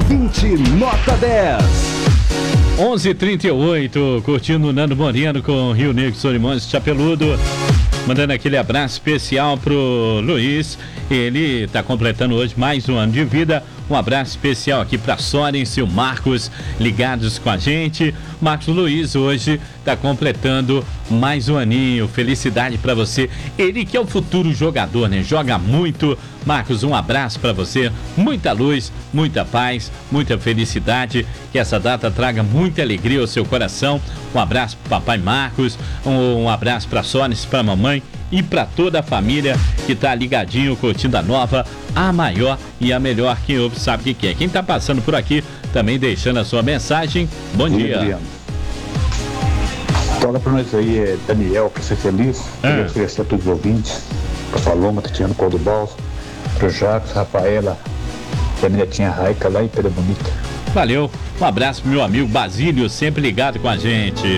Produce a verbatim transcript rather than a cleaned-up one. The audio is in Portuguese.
vinte, nota dez. onze e trinta e oito, curtindo o Nando Moreno com Rio Negro, Solimões, Chapeludo. Mandando aquele abraço especial pro Luiz. Ele está completando hoje mais um ano de vida. Um abraço especial aqui para Sorens e o Marcos ligados com a gente. Marcos Luiz hoje está completando mais um aninho. Felicidade para você. Ele que é o futuro jogador, né? Joga muito. Marcos, um abraço para você. Muita luz, muita paz, muita felicidade. Que essa data traga muita alegria ao seu coração. Um abraço para papai Marcos. Um, um abraço para Sorens, para mamãe e para toda a família que tá ligadinho, curtindo a nova, a maior e a melhor. Quem ouve sabe o que, que é. Quem tá passando por aqui também deixando a sua mensagem. Bom Sim, dia. Adriano. Toca pra nós aí, é Daniel, pra ser feliz. É. Queria oferecer a todos os ouvintes, pra Saloma, Tatiana Cor do Balso, pro Jacques, Rafaela, e a netinha Raica lá em Pedra Bonita. Valeu. Um abraço pro meu amigo Basílio, sempre ligado com a gente.